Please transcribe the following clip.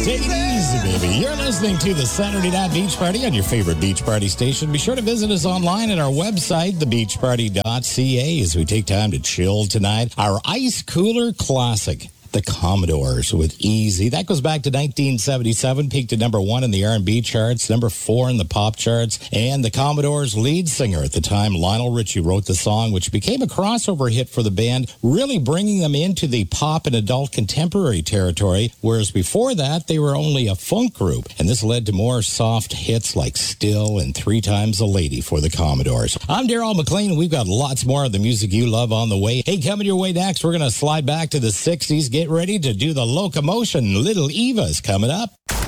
Take it easy, baby. You're listening to the Saturday Night Beach Party on your favorite beach party station. Be sure to visit us online at our website, thebeachparty.ca, as we take time to chill tonight. Our Ice Cooler Classic, the Commodores with Easy. That goes back to 1977, peaked at number 1 in the R&B charts, number 4 in the pop charts, and the Commodores' lead singer at the time, Lionel Richie, wrote the song, which became a crossover hit for the band, really bringing them into the pop and adult contemporary territory, whereas before that, they were only a funk group, and this led to more soft hits like Still and 3 Times a Lady for the Commodores. I'm Daryl McLean, and we've got lots more of the music you love on the way. Hey, coming your way next, we're going to slide back to the 60s. Get ready to do the locomotion. Little Eva's coming up.